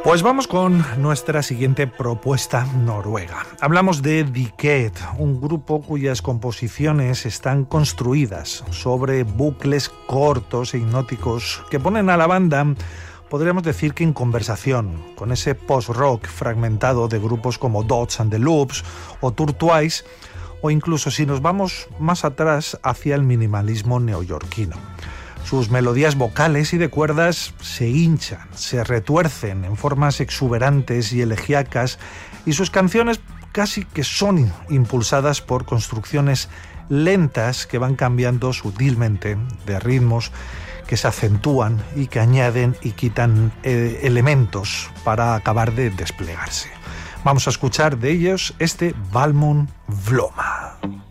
Pues vamos con nuestra siguiente propuesta noruega. Hablamos de Diket, un grupo cuyas composiciones están construidas sobre bucles cortos e hipnóticos que ponen a la banda, podríamos decir que en conversación, con ese post-rock fragmentado de grupos como Dots and the Loops o Turtwise, o incluso si nos vamos más atrás hacia el minimalismo neoyorquino. Sus melodías vocales y de cuerdas se hinchan, se retuercen en formas exuberantes y elegíacas, y sus canciones casi que son impulsadas por construcciones lentas que van cambiando sutilmente de ritmos que se acentúan y que añaden y quitan elementos para acabar de desplegarse. Vamos a escuchar de ellos este Valmon Vloma.